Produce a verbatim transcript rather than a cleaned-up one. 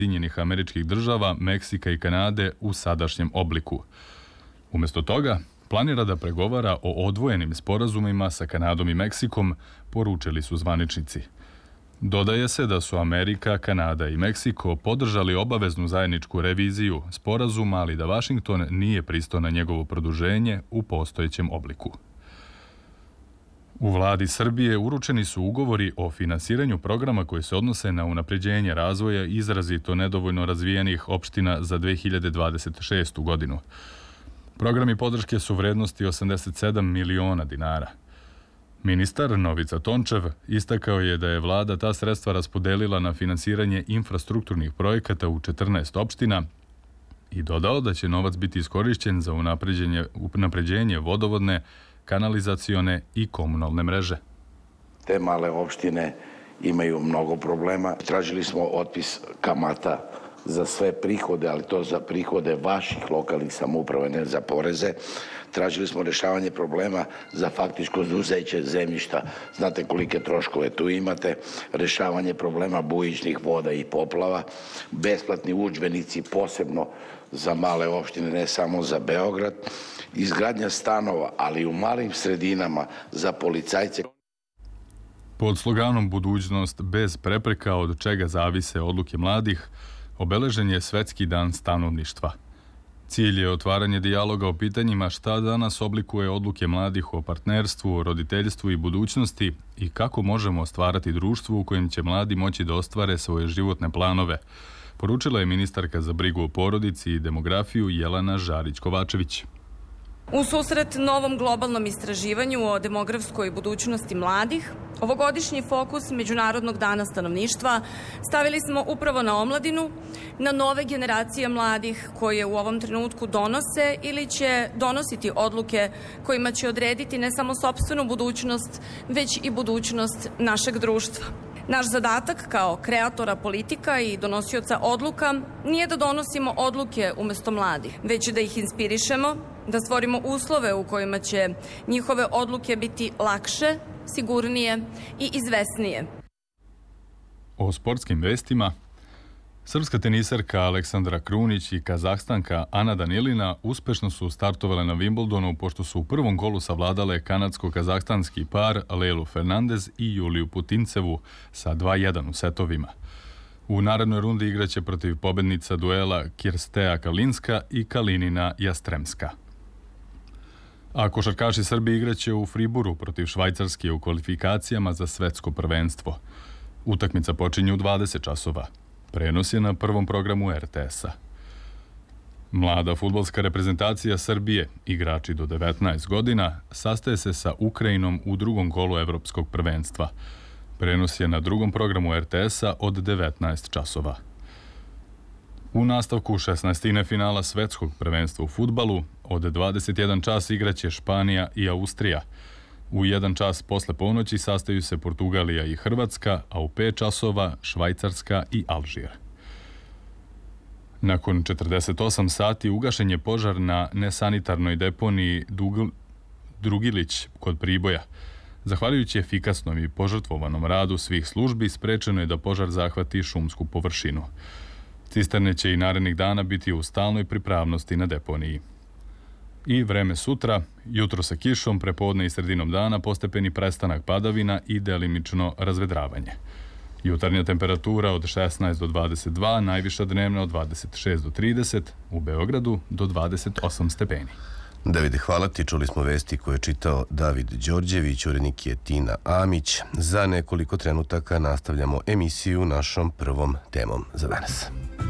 Sjedinjenih Američkih Država, Meksika i Kanade u sadašnjem obliku. Umjesto toga, planira da pregovara o odvojenim sporazumima sa Kanadom i Meksikom, poručili su zvaničnici. Dodaje se da su Amerika, Kanada i Meksiko podržali obaveznu zajedničku reviziju sporazuma, ali da Vašington nije pristao na njegovo produženje u postojećem obliku. U vladi Srbije uručeni su ugovori o finansiranju programa koji se odnose na unapređenje razvoja izrazito nedovoljno razvijenih opština za dve hiljade dvadeset šestu godinu. Programi podrške su vrednosti osamdeset sedam miliona dinara. Ministar Novica Tončev istakao je da je vlada ta sredstva raspodelila na finansiranje infrastrukturnih projekata u četrnaest opština i dodao da će novac biti iskorišćen za unapređenje vodovodne, kanalizacione i komunalne mreže. Te male opštine imaju mnogo problema. Tražili smo otpis kamata za sve prihode, ali to za prihode vaših lokalnih samouprava, ne za poreze. Tražili smo rešavanje problema za faktičko izuzeće zemljišta. Znate kolike troškove tu imate. Rešavanje problema bujičnih voda i poplava. Besplatni udžbenici posebno za male opštine, ne samo za Beograd. Izgradnja stanova, ali i u malim sredinama za policajce. Pod sloganom Budućnost bez prepreka od čega zavise odluke mladih, obeležen je Svetski dan stanovništva. Cilj je otvaranje dijaloga o pitanjima šta danas oblikuje odluke mladih o partnerstvu, roditeljstvu i budućnosti i kako možemo stvarati društvo u kojem će mladi moći da ostvare svoje životne planove, poručila je ministarka za brigu o porodici i demografiju Jelena Žarić-Kovačević. U susret novom globalnom istraživanju o demografskoj budućnosti mladih, ovogodišnji fokus Međunarodnog dana stanovništva stavili smo upravo na omladinu, na nove generacije mladih koje u ovom trenutku donose ili će donositi odluke kojima će odrediti ne samo sopstvenu budućnost, već i budućnost našeg društva. Naš zadatak kao kreatora politika i donosioca odluka nije da donosimo odluke umesto mladih, već da ih inspirišemo, da stvorimo uslove u kojima će njihove odluke biti lakše, sigurnije i izvesnije. O sportskim vestima, srpska tenisarka Aleksandra Krunić i kazahstanka Ana Danilina uspešno su startovale na Wimbledonu pošto su u prvom kolu savladale kanadsko-kazahstanski par Lejlu Fernandez i Juliju Putincevu sa dva jedan u setovima. U narednoj rundi igraće protiv pobednica duela Kirstea Kalinska i Kalinina Jastremska. A košarkaši Srbije igraće u Friburu protiv Švajcarske u kvalifikacijama za svetsko prvenstvo. Utakmica počinje u dvadeset časova. Prenos je na prvom programu er te es-a. Mlada fudbalska reprezentacija Srbije, igrači do devetnaest godina, sastaje se sa Ukrajinom u drugom kolu evropskog prvenstva. Prenos je na drugom programu er te es-a od devetnaest časova. U nastavku šesnaestine finala svetskog prvenstva u fudbalu od dvadeset jedan čas igraće Španija i Austrija. U jedan čas posle ponoći sastaju se Portugalija i Hrvatska, a u pet časova Švajcarska i Alžir. Nakon četrdeset osam sati ugašen je požar na nesanitarnoj deponiji Drugilić kod Priboja. Zahvaljujući efikasnom i požrtvovanom radu svih službi, sprečeno je da požar zahvati šumsku površinu. Cisterne će i narednih dana biti u stalnoj pripravnosti na deponiji. I vreme sutra, jutro sa kišom, prepodne i sredinom dana postepeni prestanak padavina i delimično razvedravanje. Jutarnja temperatura od šesnaest do dvadeset dva, najviša dnevna od dvadeset šest do trideset, u Beogradu do dvadeset osam stepeni. Davide, hvala ti. Čuli smo vesti koje je čitao David Đorđević, urednik je Tina Amić. Za nekoliko trenutaka nastavljamo emisiju našom prvom temom za danas.